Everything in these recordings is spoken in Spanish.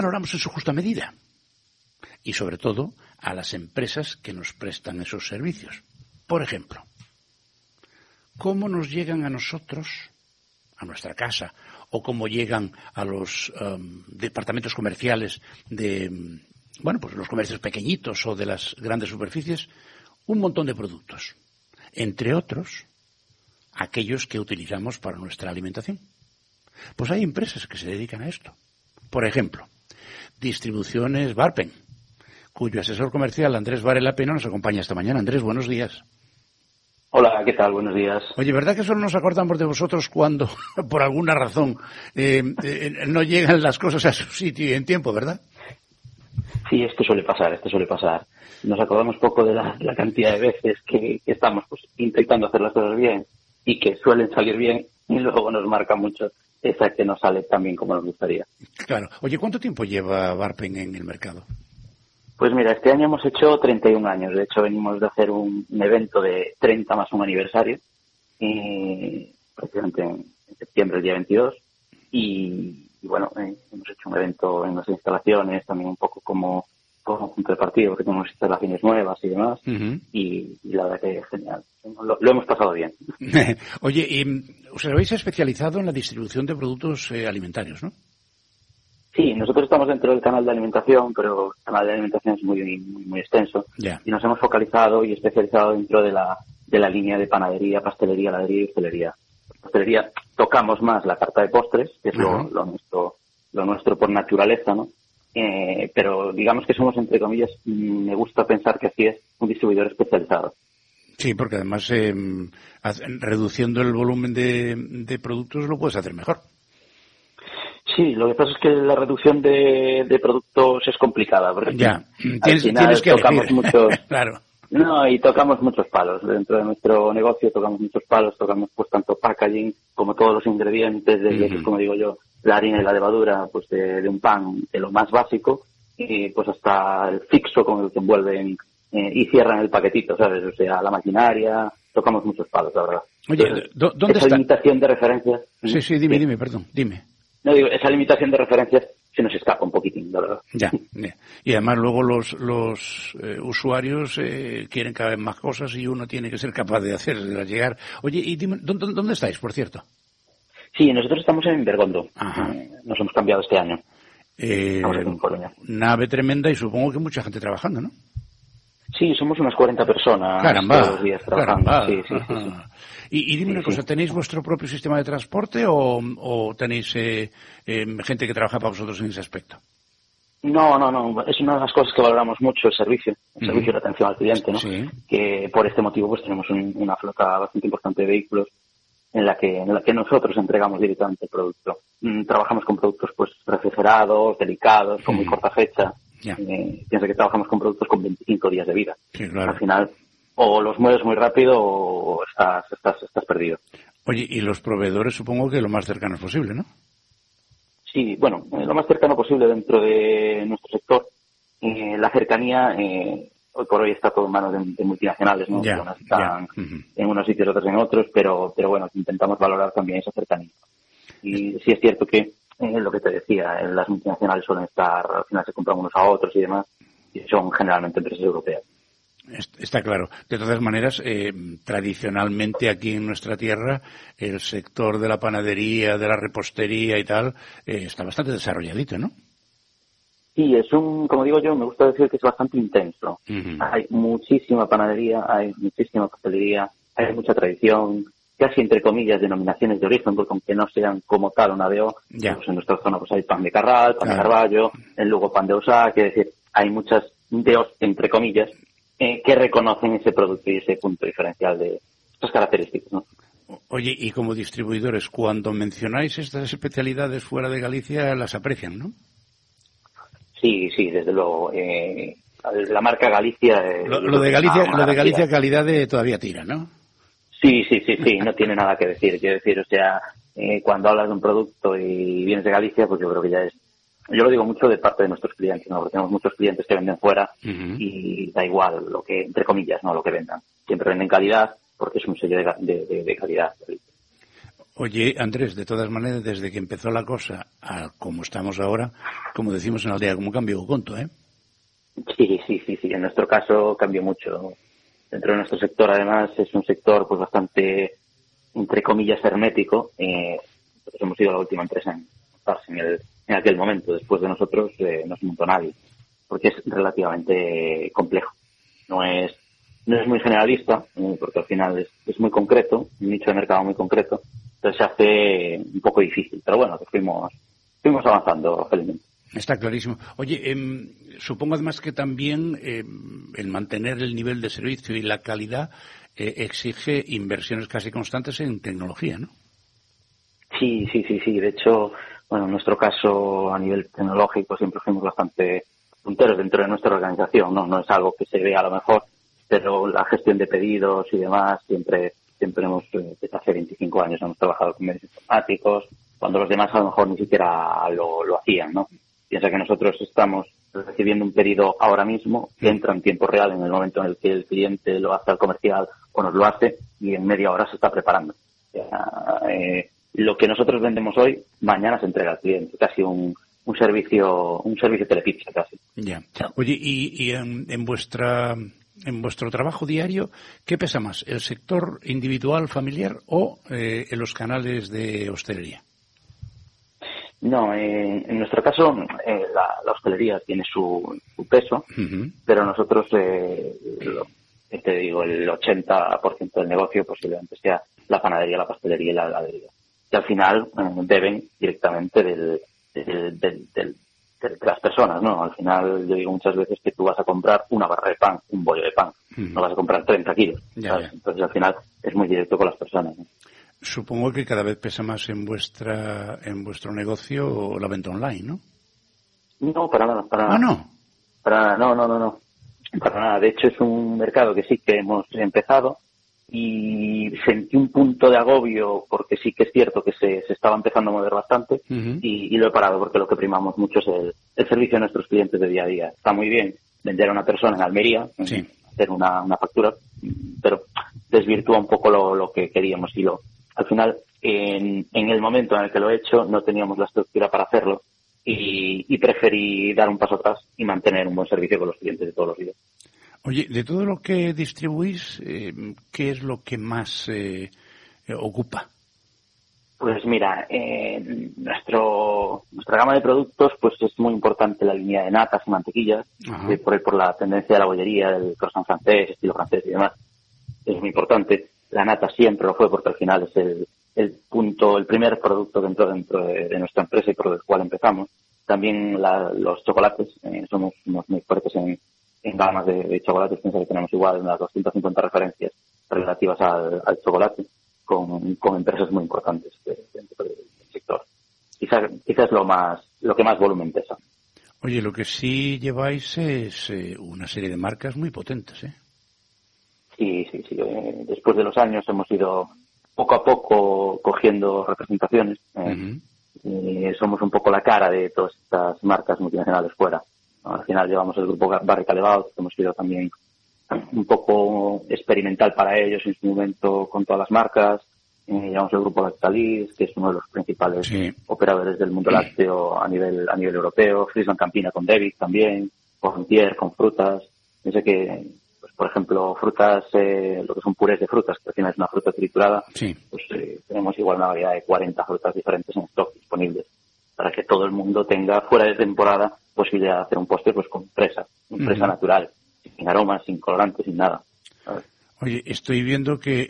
valoramos en su justa medida. Y sobre todo a las empresas que nos prestan esos servicios. Por ejemplo, ¿cómo nos llegan a nosotros, a nuestra casa, o cómo llegan a los departamentos comerciales de, pues los comercios pequeñitos o de las grandes superficies, un montón de productos? Entre otros, aquellos que utilizamos para nuestra alimentación. Pues hay empresas que se dedican a esto. Por ejemplo, Distribuciones Barpen, cuyo asesor comercial, Andrés Varela Pena, nos acompaña esta mañana. Andrés, buenos días. Hola, ¿qué tal? Buenos días. Oye, ¿verdad que solo nos acordamos de vosotros cuando, por alguna razón, no llegan las cosas a su sitio y en tiempo, verdad? Sí, esto suele pasar. Nos acordamos poco de la cantidad de veces que estamos intentando hacer las cosas bien y que suelen salir bien y luego nos marca mucho esa que no sale tan bien como nos gustaría. Claro. Oye, ¿cuánto tiempo lleva Barpen en el mercado? Pues mira, este año hemos hecho 31 años. De hecho, venimos de hacer un evento de 30 más un aniversario, prácticamente en septiembre, el día 22. Y bueno, hemos hecho un evento en nuestras instalaciones, también un poco como punto de partido, porque tenemos instalaciones nuevas y demás. Uh-huh. Y la verdad que es genial. Lo hemos pasado bien. Oye, os habéis especializado en la distribución de productos alimentarios, ¿no? Sí, nosotros estamos dentro del canal de alimentación, pero el canal de alimentación es muy extenso. Yeah. Y nos hemos focalizado y especializado dentro de la línea de panadería, pastelería, heladería y hostelería. Pastelería tocamos más la carta de postres, que es lo nuestro por naturaleza, ¿no? Pero digamos que somos, entre comillas, me gusta pensar que así es, un distribuidor especializado. Sí, porque además reduciendo el volumen de productos lo puedes hacer mejor. Sí, lo que pasa es que la reducción de productos es complicada, porque tienes que tocamos elegir. muchos, claro. No, y tocamos muchos palos. Dentro de nuestro negocio tocamos muchos palos, tocamos pues tanto packaging como todos los ingredientes, desde, como digo yo, la harina y la levadura, pues de un pan, de lo más básico, y pues hasta el fixo con el que envuelven y cierran el paquetito, ¿sabes? O sea, la maquinaria, tocamos muchos palos, la verdad. Oye, entonces, ¿dónde esa está? limitación de referencias... Sí, dime, perdón, dime. No, digo, esa limitación de referencias se nos escapa un poquitín, la verdad. Ya. Y además luego los usuarios quieren cada vez más cosas y uno tiene que ser capaz de hacerlas llegar. Oye, y dime, ¿dónde estáis, por cierto? Sí, nosotros estamos en Bergondo. Ajá. Nos hemos cambiado este año. Estamos aquí en Coruña. Nave tremenda y supongo que mucha gente trabajando, ¿no? Sí, somos unas 40 personas todos los días trabajando. Caramba. Sí. Y dime una cosa, ¿tenéis vuestro propio sistema de transporte o tenéis gente que trabaja para vosotros en ese aspecto? No. Es una de las cosas que valoramos mucho, el servicio de atención al cliente, ¿no? Sí. Que por este motivo pues tenemos una flota bastante importante de vehículos en la que nosotros entregamos directamente el producto. Trabajamos con productos pues refrigerados, delicados, con muy corta fecha. Piensa que trabajamos con productos con 25 días de vida. Sí, claro. Al final, o los mueves muy rápido o estás perdido. Oye, y los proveedores supongo que lo más cercanos posible, ¿no? Sí, bueno, lo más cercano posible dentro de nuestro sector. La cercanía, hoy por hoy está todo en manos de multinacionales, ¿no? Unas están en unos sitios, otros en otros, pero bueno, intentamos valorar también esa cercanía. Y sí es cierto que, lo que te decía, las multinacionales suelen estar, al final se compran unos a otros y demás, y son generalmente empresas europeas. Está claro. De todas maneras, tradicionalmente aquí en nuestra tierra, el sector de la panadería, de la repostería y tal, está bastante desarrolladito, ¿no? Sí, como digo yo, me gusta decir que es bastante intenso. Hay muchísima panadería, hay muchísima pastelería, hay mucha tradición, casi entre comillas denominaciones de origen, porque aunque no sean como tal una DO, pues en nuestra zona pues hay pan de Carral, pan de Carballo, en Lugo pan de Osá, quiere decir, hay muchas DOs entre comillas que reconocen ese producto y ese punto diferencial de estas características, ¿no? Oye, y como distribuidores, cuando mencionáis estas especialidades fuera de Galicia, las aprecian, ¿no? Sí, desde luego. La marca Galicia... Lo de Galicia calidad todavía tira, ¿no? Sí, no tiene nada que decir. Quiero decir, o sea, cuando hablas de un producto y vienes de Galicia, pues yo creo que ya es... Yo lo digo mucho de parte de nuestros clientes, ¿no? Porque tenemos muchos clientes que venden fuera y da igual lo que, entre comillas, no lo que vendan. Siempre venden calidad porque es un sello de calidad. Oye, Andrés, de todas maneras, desde que empezó la cosa a como estamos ahora, como decimos en la aldea, como cambio conto, ¿eh? Sí. En nuestro caso cambió mucho. Dentro de nuestro sector, además, es un sector pues bastante, entre comillas, hermético. Nosotros hemos sido la última empresa en estarse en aquel momento. Después de nosotros no se montó nadie, porque es relativamente complejo. No es muy generalista, porque al final es muy concreto, un nicho de mercado muy concreto, entonces se hace un poco difícil. Pero bueno, que fuimos avanzando felizmente. Está clarísimo. Oye, supongo además que también el mantener el nivel de servicio y la calidad exige inversiones casi constantes en tecnología, ¿no? Sí. De hecho, bueno, en nuestro caso, a nivel tecnológico, siempre fuimos bastante punteros dentro de nuestra organización, ¿no? No es algo que se vea a lo mejor, pero la gestión de pedidos y demás, siempre hemos, desde hace 25 años hemos trabajado con medios informáticos, cuando los demás a lo mejor ni siquiera lo hacían, ¿no? Piensa que nosotros estamos recibiendo un pedido ahora mismo, que entra en tiempo real en el momento en el que el cliente lo hace al comercial o nos lo hace, y en media hora se está preparando. Lo que nosotros vendemos hoy, mañana se entrega al cliente, casi un servicio telepizza casi. Ya. Oye, y en vuestro trabajo diario, ¿qué pesa más? ¿El sector individual, familiar o en los canales de hostelería? No, en nuestro caso la hostelería tiene su peso, pero nosotros, te digo, el 80% del negocio posiblemente sea la panadería, la pastelería y la heladería, que al final beben directamente de las personas, ¿no? Al final yo digo muchas veces que tú vas a comprar una barra de pan, un bollo de pan, no vas a comprar 30 kilos, ¿sabes? Entonces al final es muy directo con las personas, ¿no? Supongo que cada vez pesa más en vuestro negocio la venta online, ¿no? No, para nada. ¿Ah, no? Para nada, no. Para nada. De hecho, es un mercado que sí que hemos empezado y sentí un punto de agobio porque sí que es cierto que se estaba empezando a mover bastante y lo he parado porque lo que primamos mucho es el servicio a nuestros clientes de día a día. Está muy bien vender a una persona en Almería, hacer una factura, pero desvirtúa un poco lo que queríamos y al final, en el momento en el que lo he hecho, no teníamos la estructura para hacerlo y preferí dar un paso atrás y mantener un buen servicio con los clientes de todos los días. Oye, de todo lo que distribuís, ¿qué es lo que más ocupa? Pues mira, nuestra gama de productos pues es muy importante la línea de natas y mantequillas, por la tendencia de la bollería, del croissant francés, estilo francés y demás. Es muy importante. La nata siempre lo fue porque al final es el primer producto dentro de nuestra empresa y por el cual empezamos. También los chocolates, somos muy fuertes en gamas de chocolates. Piensa que tenemos igual unas 250 referencias relativas al chocolate con empresas muy importantes dentro del sector. Quizás lo que más volumen pesa. Oye, lo que sí lleváis es una serie de marcas muy potentes, ¿eh? Sí. Después de los años hemos ido poco a poco cogiendo representaciones. Somos un poco la cara de todas estas marcas multinacionales fuera. Al final llevamos el grupo Barry Callebaut, que hemos sido también un poco experimental para ellos en su momento con todas las marcas. Llevamos el grupo Lactalis, que es uno de los principales operadores del mundo lácteo a nivel europeo. Friesland Campina con Devic también, Frontier con frutas. Pienso que, pues, por ejemplo, frutas, lo que son purés de frutas, que al final es una fruta triturada, pues tenemos igual una variedad de 40 frutas diferentes en stock disponibles para que todo el mundo tenga fuera de temporada posibilidad de hacer un postre pues con fresa natural, sin aromas, sin colorantes, sin nada. ¿Sabes? Oye, estoy viendo que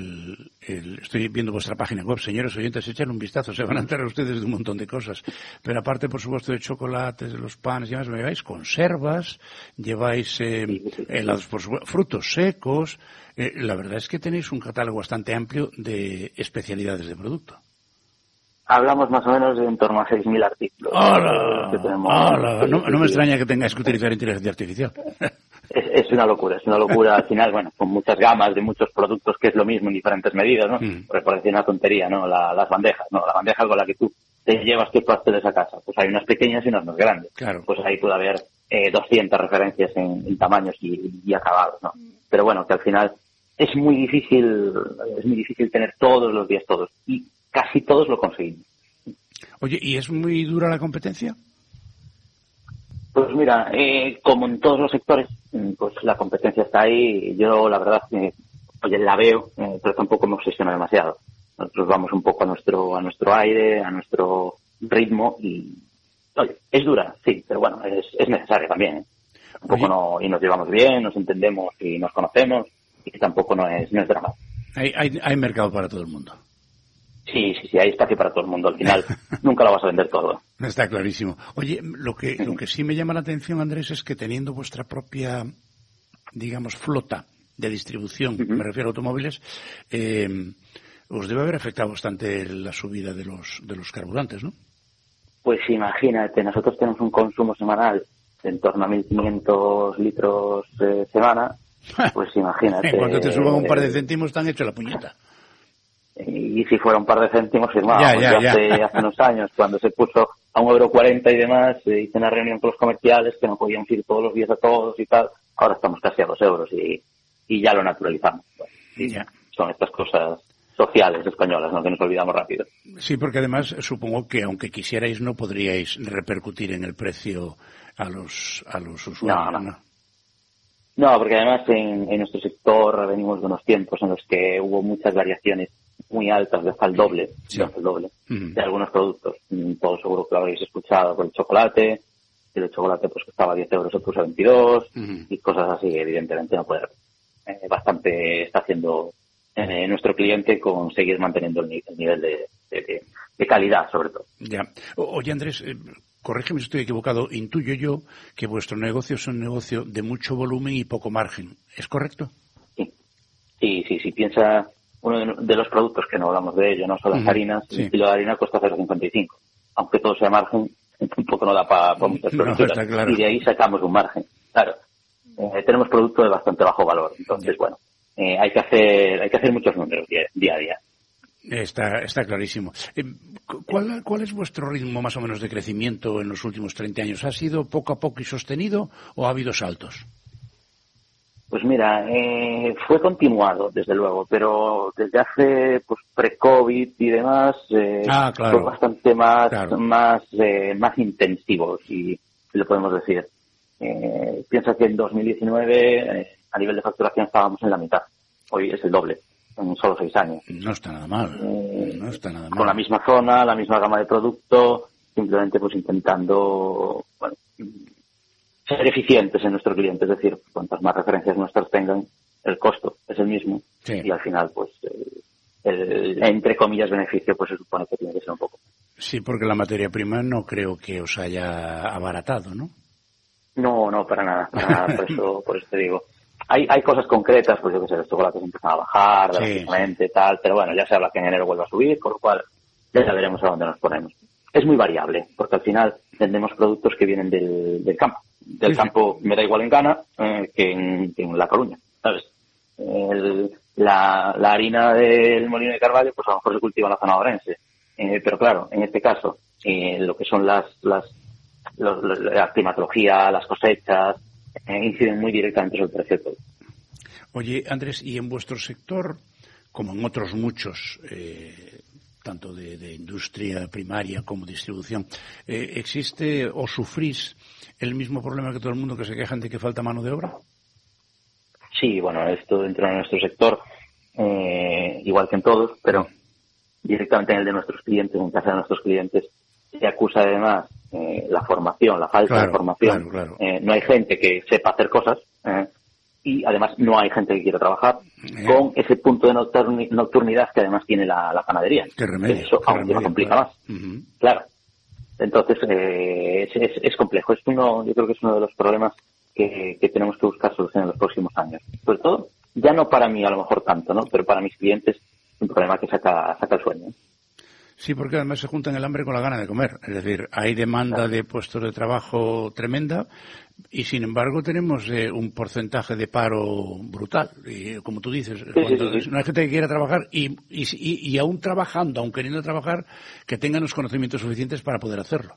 estoy viendo vuestra página web, señores oyentes, echen un vistazo, se van a enterar ustedes de un montón de cosas. Pero aparte, por supuesto, de chocolates, de los panes y demás, me lleváis conservas, lleváis helados, por supuesto, frutos secos. La verdad es que tenéis un catálogo bastante amplio de especialidades de producto. Hablamos más o menos de en torno a 6.000 artículos. ¡Hala! ¡Hala! No me extraña que tengáis que utilizar inteligencia artificial. Es una locura. Al final, bueno, con muchas gamas de muchos productos que es lo mismo en diferentes medidas, ¿no? Por decir una tontería, ¿no? Las bandejas, ¿no? La bandeja con la que tú te llevas tus pasteles a casa. Pues hay unas pequeñas y unas más grandes. Claro. Pues ahí puede haber 200 referencias en tamaños y acabados, ¿no? Pero bueno, que al final es muy difícil tener todos los días todos. Y casi todos lo conseguimos. Oye, ¿y es muy dura la competencia? Pues mira, como en todos los sectores, pues la competencia está ahí. Yo, la verdad, oye, la veo, pero tampoco me obsesiona demasiado. Nosotros vamos un poco a nuestro aire, a nuestro ritmo y, oye, es dura, sí, pero bueno, es necesaria también, ¿eh? Un poco no, y nos llevamos bien, nos entendemos y nos conocemos y tampoco no es drama. Hay mercado para todo el mundo. Sí, hay espacio para todo el mundo. Al final nunca lo vas a vender todo. Está clarísimo. Oye, lo que sí me llama la atención, Andrés, es que teniendo vuestra propia, digamos, flota de distribución, me refiero a automóviles, os debe haber afectado bastante la subida de los carburantes, ¿no? Pues imagínate, nosotros tenemos un consumo semanal de en torno a 1.500 litros semana. Pues imagínate. En cuanto te suban un par de céntimos, te han hecho la puñeta. Y si fuera un par de céntimos, firmábamos. Hace unos años, cuando se puso a 1,40 € y demás, hice una reunión con los comerciales que no podíamos ir todos los días a todos y tal. Ahora estamos casi a 2 euros y ya lo naturalizamos. Bueno, son estas cosas sociales españolas, ¿no?, que nos olvidamos rápido. Sí, porque además supongo que aunque quisierais no podríais repercutir en el precio a los usuarios. No, porque además en nuestro sector venimos de unos tiempos en los que hubo muchas variaciones muy altas, de hasta el doble, de algunos productos. Todos seguro que lo habéis escuchado con el chocolate. El chocolate pues costaba 10 euros, se puso a 22 y cosas así. Evidentemente no puede. Bastante está haciendo nuestro cliente con seguir manteniendo el nivel de calidad, sobre todo. Ya. Oye, Andrés, corrígeme si estoy equivocado, intuyo yo que vuestro negocio es un negocio de mucho volumen y poco margen. ¿Es correcto? Sí. Piensa, uno de los productos que no hablamos de ello, no son las harinas, el kilo de harina cuesta 0,55. Aunque todo sea margen, un poco no da para muchas producturas. No, claro. Y de ahí sacamos un margen. Claro, tenemos productos de bastante bajo valor. Entonces, bueno, hay que hacer muchos números día a día. Está clarísimo. ¿Cuál es vuestro ritmo más o menos de crecimiento en los últimos 30 años? ¿Ha sido poco a poco y sostenido o ha habido saltos? Pues mira, fue continuado, desde luego, pero desde hace pues pre-COVID y demás fue bastante más intensivo, si lo podemos decir. Piensa que en 2019 a nivel de facturación estábamos en la mitad. Hoy es el doble. En solo 6 años. No está nada mal. Con la misma zona, la misma gama de producto, simplemente pues intentando, ser eficientes en nuestro cliente. Es decir, cuantas más referencias nuestras tengan, el costo es el mismo. Sí. Y al final, pues, el entre comillas beneficio, pues se supone que tiene que ser un poco. Sí, porque la materia prima no creo que os haya abaratado, ¿no? No, para nada. Por eso te digo. Hay cosas concretas, pues yo que sé, los chocolates empiezan a bajar drásticamente, tal, pero bueno, ya se habla que en enero vuelve a subir, con lo cual ya veremos a dónde nos ponemos. Es muy variable, porque al final vendemos productos que vienen del campo. Del campo me da igual en Ghana que en La Coruña, ¿sabes? La harina del molino de Carvalho, pues a lo mejor se cultiva en la zona orense. Pero claro, en este caso, lo que son la climatología, las cosechas, inciden muy directamente sobre el precio del producto. Oye, Andrés, y en vuestro sector, como en otros muchos, tanto de industria primaria como distribución, ¿existe o sufrís el mismo problema que todo el mundo, que se quejan de que falta mano de obra? Sí, bueno, esto dentro de nuestro sector, igual que en todos, pero directamente en el de nuestros clientes, en casa de nuestros clientes, se acusa además la formación, la falta de formación. Claro. No hay gente que sepa hacer cosas y además no hay gente que quiera trabajar con ese punto de nocturnidad que además tiene la panadería. Qué remedio. Eso aún se complica más. Claro. Entonces es complejo. Yo creo que es uno de los problemas que tenemos que buscar solución en los próximos años. Sobre todo, ya no para mí a lo mejor tanto, ¿no? Pero para mis clientes es un problema que saca el sueño. Sí, porque además se juntan el hambre con la gana de comer. Es decir, hay demanda de puestos de trabajo tremenda y, sin embargo, tenemos un porcentaje de paro brutal. Y, como tú dices, no hay gente que quiera trabajar y aún trabajando, aún queriendo trabajar, que tengan los conocimientos suficientes para poder hacerlo.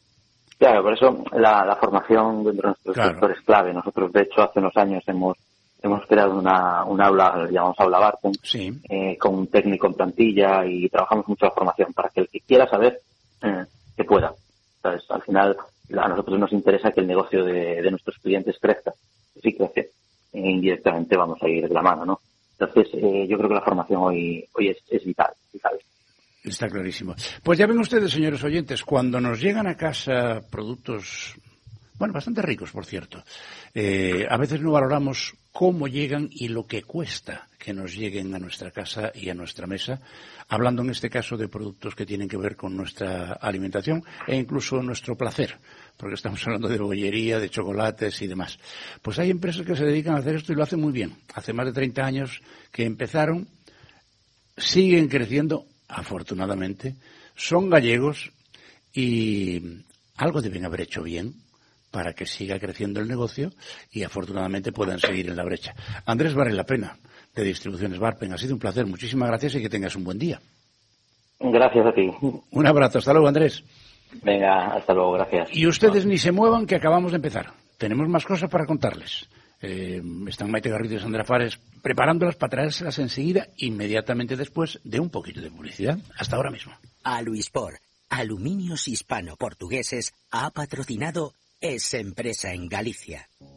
Claro, por eso la formación dentro de nuestro sector es clave. Nosotros, de hecho, hace unos años hemos hemos creado una aula, llamamos aula Barton, sí. Con un técnico en plantilla, y trabajamos mucho la formación para que el que quiera saber, que pueda. Entonces, al final, a nosotros nos interesa que el negocio de nuestros clientes crezca. Si crece, indirectamente vamos a ir de la mano, ¿no? Entonces, yo creo que la formación hoy es vital. Está clarísimo. Pues ya ven ustedes, señores oyentes, cuando nos llegan a casa productos, bueno, bastante ricos, por cierto, a veces no valoramos cómo llegan y lo que cuesta que nos lleguen a nuestra casa y a nuestra mesa, hablando en este caso de productos que tienen que ver con nuestra alimentación e incluso nuestro placer, porque estamos hablando de bollería, de chocolates y demás. Pues hay empresas que se dedican a hacer esto y lo hacen muy bien. Hace más de 30 años que empezaron, siguen creciendo, afortunadamente, son gallegos y algo deben haber hecho bien para que siga creciendo el negocio y afortunadamente puedan seguir en la brecha. Andrés Varela-Pena, de Distribuciones Barpen, ha sido un placer. Muchísimas gracias y que tengas un buen día. Gracias a ti. Un abrazo. Hasta luego, Andrés. Venga, hasta luego. Gracias. Y ustedes ni se muevan, que acabamos de empezar. Tenemos más cosas para contarles. Están Maite Garrido y Sandra Fares preparándolas para traérselas enseguida, inmediatamente después de un poquito de publicidad. Hasta ahora mismo. Aluispor, Aluminios Hispano-Portugueses, ha patrocinado Es Empresa en Galicia.